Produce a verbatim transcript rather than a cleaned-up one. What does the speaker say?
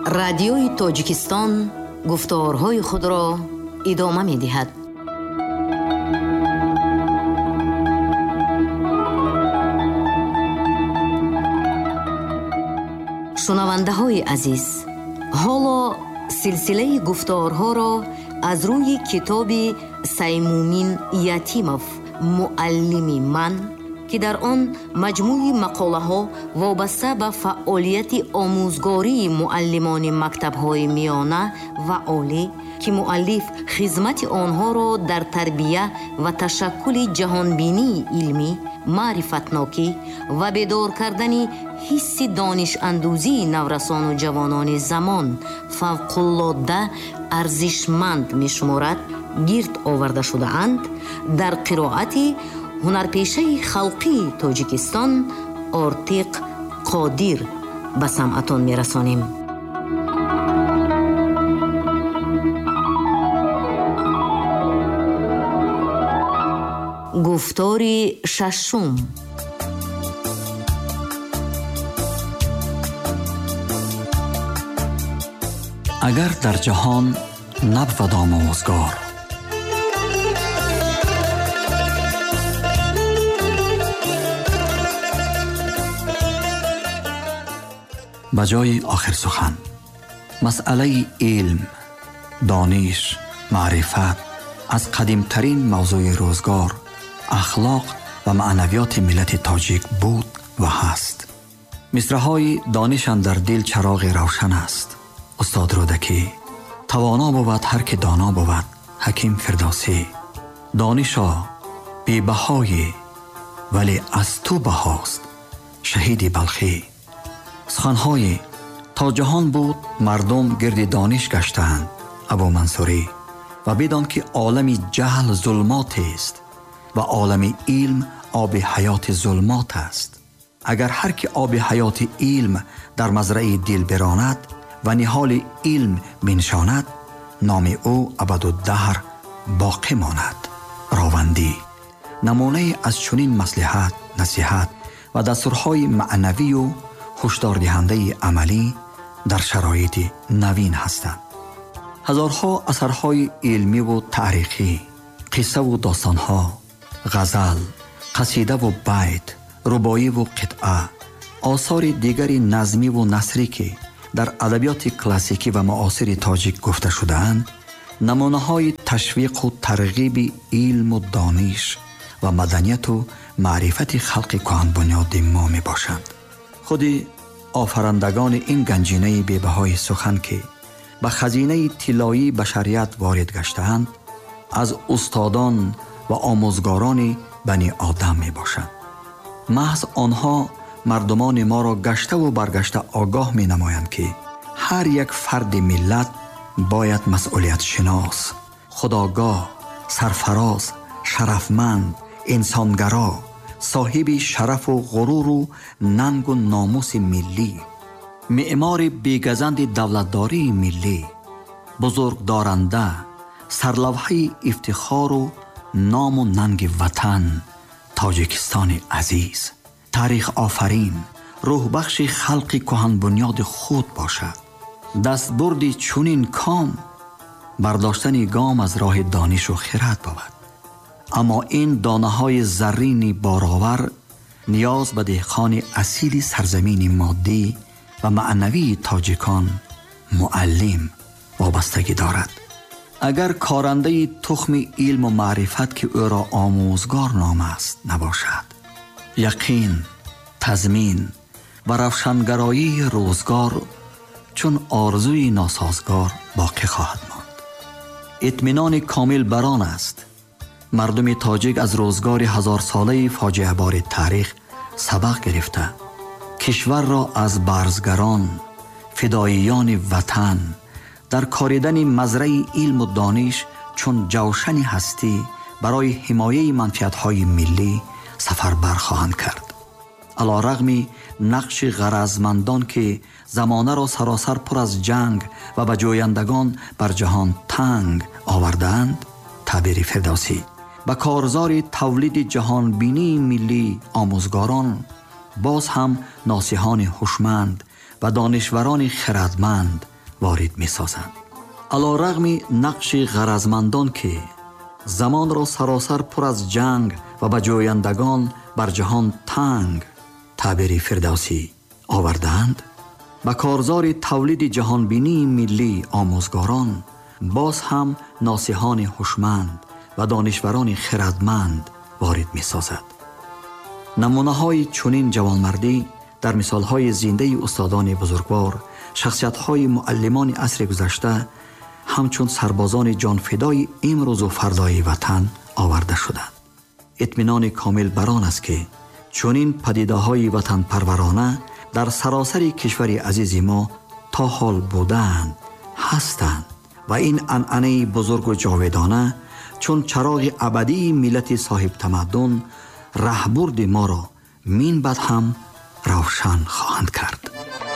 رادیوی تاجیکستان گفتارهای خود را ادامه می دهد. شنونده های عزیز، حالا سلسله گفتارها را از روی کتاب سیمومین یتیموف معلم من که در آن مجموعه مقاله ها وابسته به فعالیت آموزگاری معلمان مکتب های میانه و عالی که مؤلف خدمت آنها را در تربیت و تشکل جهانبینی علمی، معرفتناکی و بیدار کردن حس دانش اندوزی نورسان و جوانان زمان فوق‌العاده ارزشمند می‌شمارد گرد آورده شده اند. در قرائت هنرپیشه خلقی تاجیکستان آرتیق قادر به سمعتان می‌رسانیم. گفتار ششم. اگر در جهان نبود آموزگار، بجای آخر سخن مسئله علم، دانش، معرفت از قدیمترین موضوع روزگار، اخلاق و معنویات ملت تاجیک بود و هست. مصرع‌های دانش اندر دل چراغ روشن است. استاد رودکی: توانا بود هر که دانا بود. حکیم فردوسی: دانشا بی بهای ولی از تو بهاست. شهید بلخی: سخنهای تا جهان بود مردم گرد دانش گشتند. ابو منصوری: و بدان که عالم جهل ظلمات است و عالم علم آب حیات ظلمات است. اگر هر که آب حیات علم در مزرعه دل براند و نهال علم بنشاند، نام او ابدالدهر باقی ماند. راوندی: نمونه از چنین مصلحت، نصیحت و دستورهای معنوی و هشدار دهنده عملی در شرایط نوین هستند. هزارها اثرهای علمی و تاریخی، قصه و داستانها، غزل، قصیده و بیت، رباعی و قطعه، آثار دیگری نظمی و نثری که در ادبیات کلاسیکی و معاصر تاجیک گفته شده‌اند، نمونه‌های تشویق و ترغیب علم و دانش و مدنیت و معرفت خلق کهن بنیاد ما می باشند. خود آفرندگان این گنجینه بی‌بهای سخن که به خزینه طلایی بشریت وارد گشته‌اند، از استادان و آموزگاران بنی آدم می باشند. محض آنها مردمان ما را گشته و برگشته آگاه می نمایند که هر یک فرد ملت باید مسئولیت شناس، خودآگاه، سرفراز، شرفمند، انسانگرا، صاحب شرف و غرور و ننگ و ناموس ملی، معمار بیگزند دولتداری ملی، بزرگ دارنده، سرلوحه افتخار و نام و ننگ وطن تاجیکستان عزیز، تاریخ آفرین، روح بخش خلق کهن بنیاد خود باشد. دستبرد چنین کام برداشتن گام از راه دانش و خرد بود. اما این دانه های زرین بارآور نیاز به دهقان اصیل سرزمین مادی و معنوی تاجیکان، معلم، وابستگی دارد. اگر کارنده تخم علم و معرفت که او را آموزگار نام است نباشد، یقین، تضمین و روشنگرایی روزگار چون آرزوی ناسازگار باقی خواهد ماند. اطمینان کامل بران است مردم تاجیک از روزگار هزار ساله فاجعه بار تاریخ سبق گرفته، کشور را از برزگران، فداییان وطن در کاریدن مزرعه علم و دانش چون جوشن هستی برای حمایه منفعت‌های ملی سفربر خواهند کرد. علی رغم نقش غرضمندان که زمانه را سراسر پر از جنگ و به جویندگان بر جهان تنگ آوردند، تعبیر فردوسی، به کارزار تولید جهان بینی ملی آموزگاران باز هم ناصحان هوشمند و دانشوران خردمند وارد می سازند. علی رغم نقش غرضمندان که زمان را سراسر پر از جنگ و به جویندگان بر جهان تنگ تعبیر فردوسی آوردند، به کارزار تولید جهانبینی ملی آموزگاران باز هم ناصحان هوشمند و دانشوران خردمند وارد می سازد. نمونه های چنین جوانمردی در مثال های زنده استادان بزرگوار، شخصیت های معلمان عصر گذشته همچون سربازان جانفدای امروز و فردای وطن آورده شدند. اطمینان کامل بران است که چنین پدیده های وطن پرورانه در سراسر کشور عزیز ما تا حال بودند، هستند و این عنعنه بزرگ و جاودانه چون چراغ ابدی ملت صاحب تمدن رهبرد ما را من بعد هم روشن خواهند کرد.